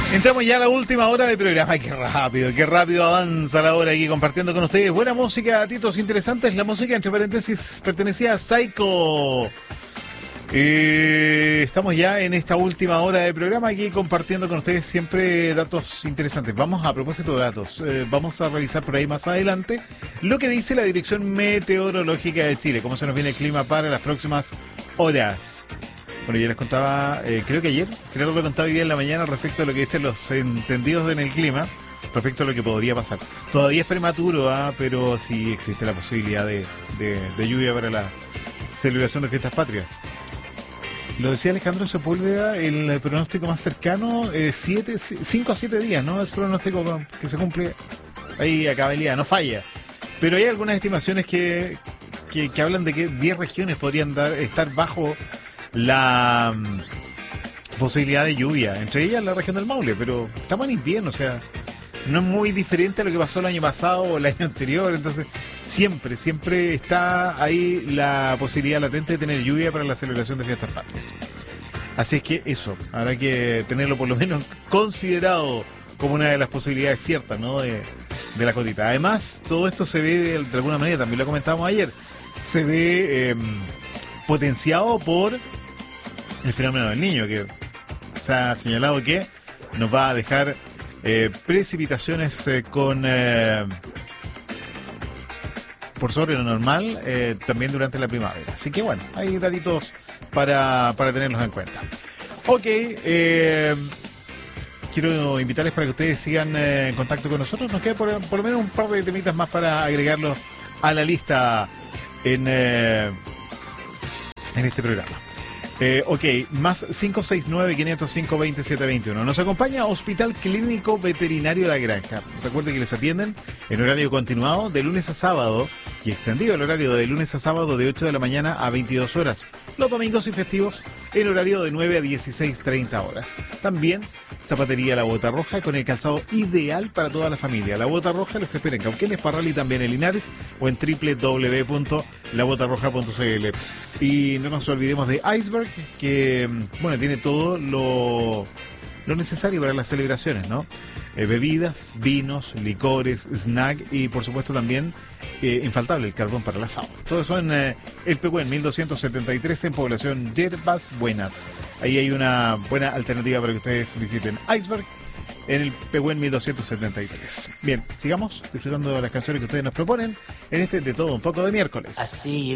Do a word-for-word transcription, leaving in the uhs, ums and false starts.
Entramos ya a la última hora del programa. Ay, qué rápido, qué rápido avanza la hora aquí compartiendo con ustedes buena música, titos interesantes. La música, entre paréntesis, pertenecía a Psycho. Eh, estamos ya en esta última hora del programa aquí compartiendo con ustedes siempre datos interesantes. Vamos a propósito de datos, eh, vamos a revisar por ahí más adelante lo que dice la Dirección Meteorológica de Chile, cómo se nos viene el clima para las próximas horas. Bueno, yo les contaba, eh, creo que ayer, creo que lo contaba hoy día en la mañana respecto a lo que dicen los entendidos en el clima, respecto a lo que podría pasar. Todavía es prematuro, ¿eh? Pero sí existe la posibilidad de, de, de lluvia para la celebración de fiestas patrias. Lo decía Alejandro Sepúlveda, el pronóstico más cercano, eh, siete, cinco a siete días, ¿no? Es pronóstico que se cumple ahí a cabalidad, no falla. Pero hay algunas estimaciones que, que, que hablan de que diez regiones podrían dar, estar bajo la um, posibilidad de lluvia, entre ellas la región del Maule, pero estamos en invierno, o sea, no es muy diferente a lo que pasó el año pasado o el año anterior, entonces siempre, siempre está ahí la posibilidad latente de tener lluvia para la celebración de fiestas patrias. Así es que eso, habrá que tenerlo por lo menos considerado como una de las posibilidades ciertas, ¿no? de, de la cotita. Además, todo esto se ve de, de alguna manera, también lo comentábamos ayer, se ve eh, potenciado por el fenómeno del Niño, que se ha señalado que nos va a dejar eh, precipitaciones eh, con eh, por sobre lo normal eh, también durante la primavera. Así que bueno, hay datitos para, para tenerlos en cuenta. Ok, eh, quiero invitarles para que ustedes sigan eh, en contacto con nosotros. Nos queda por, por lo menos un par de temitas más para agregarlos a la lista en, eh, en este programa. Eh, ok, más cinco seis nueve, quinientos cinco, veintisiete veintiuno. Nos acompaña Hospital Clínico Veterinario La Granja. Recuerden que les atienden en horario continuado de lunes a sábado y extendido el horario de lunes a sábado de ocho de la mañana a veintidós horas. Los domingos y festivos en horario de nueve a dieciséis treinta horas. También Zapatería La Bota Roja con el calzado ideal para toda la familia. La Bota Roja les espera en Cauquenes, Parral y también en Linares o en doble u doble u doble u punto la bota roja punto c l. Y no nos olvidemos de Iceberg, que bueno, tiene todo lo, lo necesario para las celebraciones, ¿no? Eh, bebidas, vinos, licores, snack y por supuesto también eh, infaltable el carbón para el asado. Todo eso en eh, el Pehuen mil doscientos setenta y tres en población Yerbas Buenas. Ahí hay una buena alternativa para que ustedes visiten Iceberg en el Pehuen mil doscientos setenta y tres. Bien, sigamos disfrutando de las canciones que ustedes nos proponen en este De Todo Un Poco de miércoles. Así